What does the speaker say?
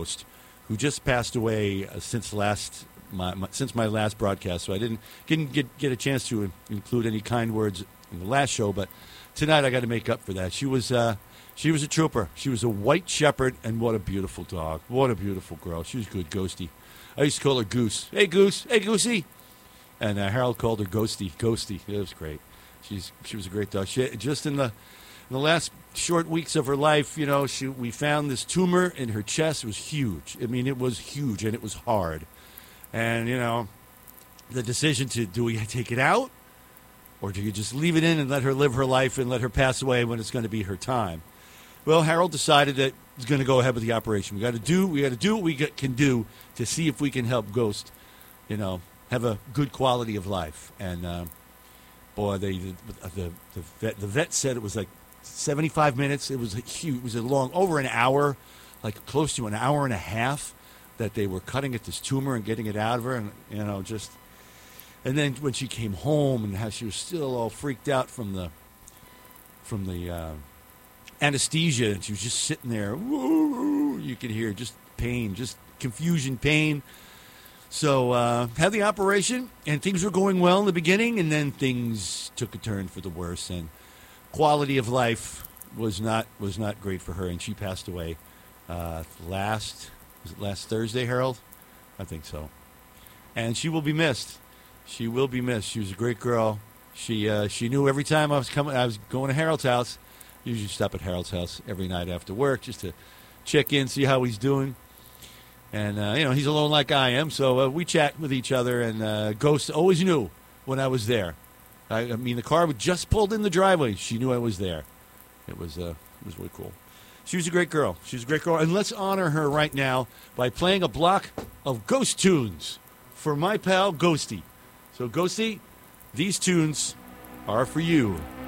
Ghost, who just passed away since since my last broadcast. So I didn't get a chance to include any kind words in the last show, but tonight I got to make up for that. She was a trooper. She was a white shepherd, and what a beautiful dog. What a beautiful girl. She was good, Ghosty. I used to call her Goose. Hey, Goose. Hey, Goosey. And Harold called her Ghosty. Ghosty. It was great. She was a great dog. Just in the last short weeks of her life, we found this tumor in her chest. It was huge. I mean, it was huge, and it was hard. And, the decision do we take it out, or do you just leave it in and let her live her life and let her pass away when it's going to be her time? Well, Harold decided that he's going to go ahead with the operation. We got to do what we can do to see if we can help Ghost, have a good quality of life. And boy, the vet said it was like 75 minutes. It was huge. It was a long, over an hour, like close to an hour and a half, that they were cutting at this tumor and getting it out of her, and and then when she came home and how she was still all freaked out from the anesthesia, and she was just sitting there, woo, you could hear just pain, just confusion, pain. So had the operation, and things were going well in the beginning, and then things took a turn for the worse, and quality of life was not great for her, and she passed away last Thursday, Harold? I think so. And she will be missed. She will be missed. She was a great girl. She knew every time I was going to Harold's house. Usually stop at Harold's house every night after work just to check in, see how he's doing. And, he's alone like I am, so we chat with each other, and Ghost always knew when I was there. I mean, the car just pulled in the driveway. She knew I was there. It was really cool. She was a great girl. She was a great girl. And let's honor her right now by playing a block of Ghost tunes for my pal Ghosty. So, Ghosty, these tunes are for you.